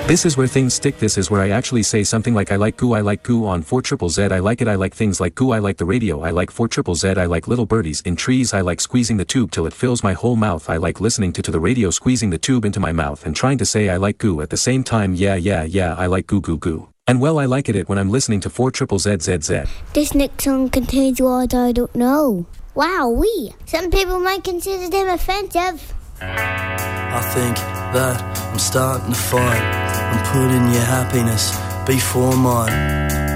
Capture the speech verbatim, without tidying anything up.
This is where things stick. This is where I actually say something like I like goo, I like goo on four triple Z, I like it, I like things like goo, I like the radio, I like four triple Z, I like little birdies in trees, I like squeezing the tube till it fills my whole mouth, I like listening to to the radio, squeezing the tube into my mouth and trying to say I like goo at the same time. Yeah yeah yeah, I like goo goo goo. And well, I like it when I'm listening to four triple Z Z Z. This next song contains words I don't know. Wow, we. Some people might consider them offensive. I think that I'm starting to find I'm putting your happiness before mine.